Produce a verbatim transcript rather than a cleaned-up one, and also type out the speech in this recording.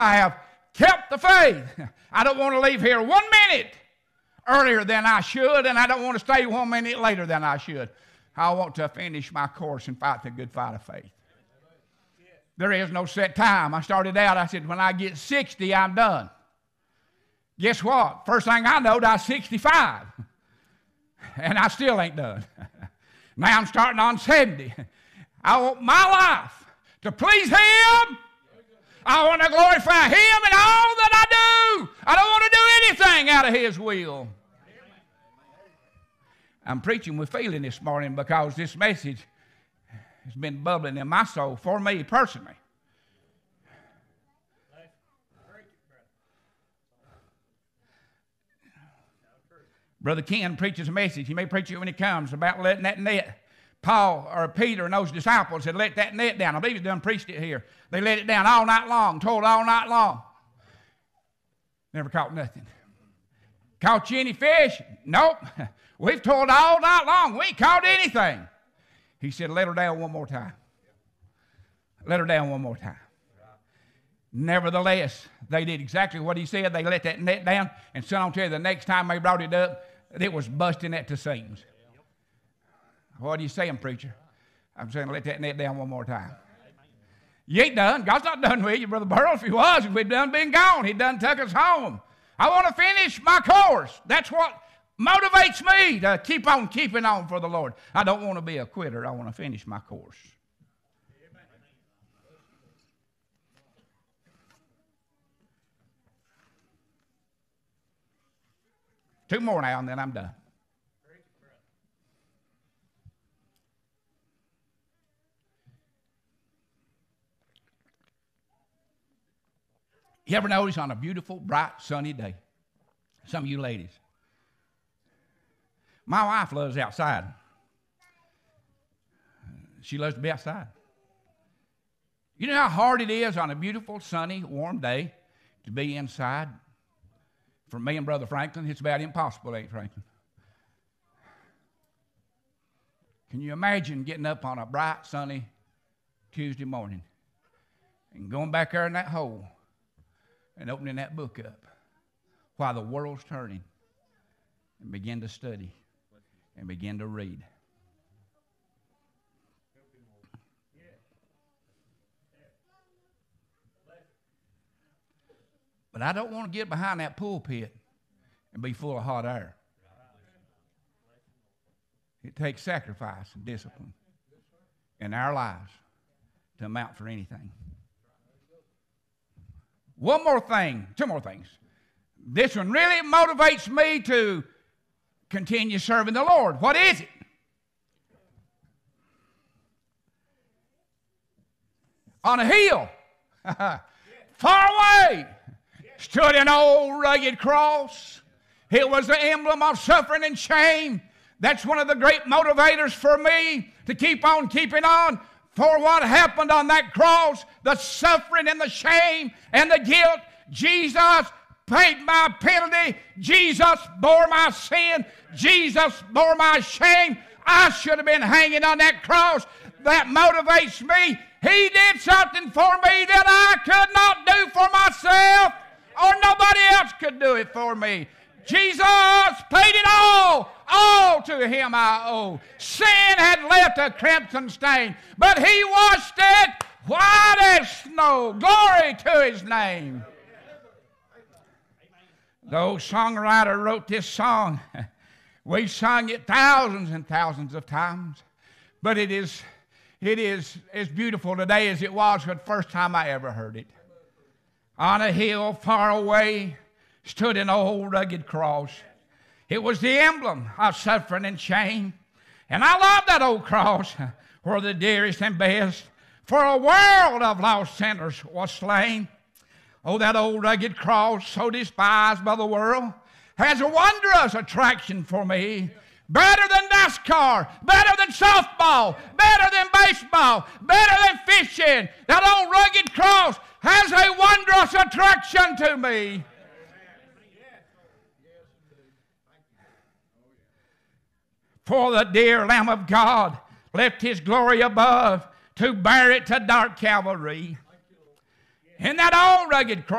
I have kept the faith. I don't want to leave here one minute earlier than I should, and I don't want to stay one minute later than I should. I want to finish my course and fight the good fight of faith. There is no set time. I started out, I said, when I get sixty, I'm done. Guess what? First thing I knowed, I was sixty-five. And I still ain't done. Now I'm starting on seventy. I want my life to please Him. I want to glorify Him in all that I do. I don't want to do anything out of His will. I'm preaching with feeling this morning because this message has been bubbling in my soul for me personally. Brother Ken preaches a message. He may preach it when he comes about letting that net. Paul or Peter and those disciples had let that net down. I believe he's done preached it here. They let it down all night long, toiled all night long. Never caught nothing. Caught you any fish? Nope. We've toiled all night long. We ain't caught anything. He said, let her down one more time. Let her down one more time. Nevertheless, they did exactly what he said. They let that net down. And son, I'll tell you, the next time they brought it up, it was busting at the seams. What are you saying, preacher? I'm saying let that net down one more time. You ain't done. God's not done with you, Brother Burrow. If He was, we'd done been gone. He done took us home. I want to finish my course. That's what motivates me to keep on keeping on for the Lord. I don't want to be a quitter. I want to finish my course. Two more now, and then I'm done. You ever notice on a beautiful, bright, sunny day, some of you ladies, my wife loves outside. She loves to be outside. You know how hard it is on a beautiful, sunny, warm day to be inside? For me and Brother Franklin, it's about impossible, ain't it, Franklin? Can you imagine getting up on a bright, sunny Tuesday morning and going back there in that hole and opening that book up while the world's turning and begin to study and begin to read? But I don't want to get behind that pulpit and be full of hot air. It takes sacrifice and discipline in our lives to amount for anything. One more thing, two more things. This one really motivates me to continue serving the Lord. What is it? On a hill, far away, stood an old rugged cross. It was the emblem of suffering and shame. That's one of the great motivators for me to keep on keeping on. For what happened on that cross, the suffering and the shame and the guilt, Jesus paid my penalty. Jesus bore my sin. Jesus bore my shame. I should have been hanging on that cross. That motivates me. He did something for me that I could not do for myself, or nobody else could do it for me. Jesus paid it all. All to Him I owe. Sin had left a crimson stain, but He washed it white as snow. Glory to His name. The old songwriter wrote this song. We've sung it thousands and thousands of times, but it is, it is as beautiful today as it was the first time I ever heard it. On a hill far away stood an old rugged cross. It was the emblem of suffering and shame. And I love that old cross where the dearest and best for a world of lost sinners was slain. Oh, that old rugged cross, so despised by the world, has a wondrous attraction for me. Better than NASCAR, better than softball, better than baseball, better than fishing. That old rugged cross has a wondrous attraction to me. For the dear Lamb of God left His glory above to bear it to dark Calvary. in that old rugged cross.